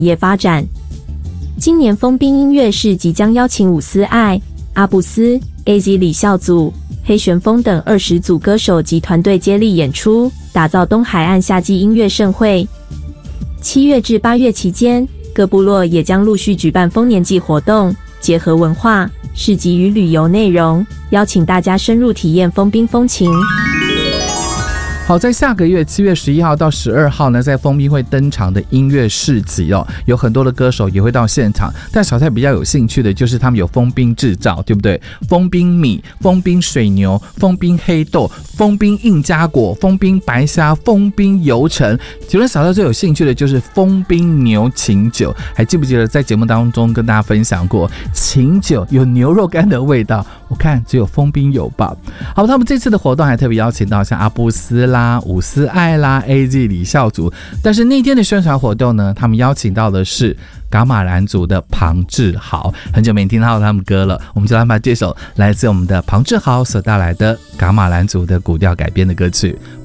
业发展。今年丰滨音乐是即将邀请伍思爱、阿布斯、AZ 李孝祖、黑旋风等20组歌手及团队接力演出，打造东海岸夏季音乐盛会。7月至8月期间，各部落也将陆续举办丰年祭活动，结合文化、市集与旅游内容，邀请大家深入体验丰滨风情。 好，在下个月7月11号到12号呢，在丰滨会登场的音乐市集哦，有很多的歌手也会到现场。但小蔡比较有兴趣的就是他们有丰滨制造，对不对？丰滨米、丰滨水牛、丰滨黑豆、丰滨印加果、丰滨白虾、丰滨油橙。请问小蔡最有兴趣的就是丰滨牛琴酒，还记不记得在节目当中跟大家分享过，琴酒有牛肉干的味道？我看只有丰滨有吧。好，他们这次的活动还特别邀请到像阿布斯啦、伍思爱啦、AZ 李孝祖，但是那天的宣传活动呢，他们邀请到的是噶玛兰族的庞志豪，很久没听到他们歌了，我们就来把这首来自我们的庞志豪所带来的噶玛兰族的古调改编的歌曲《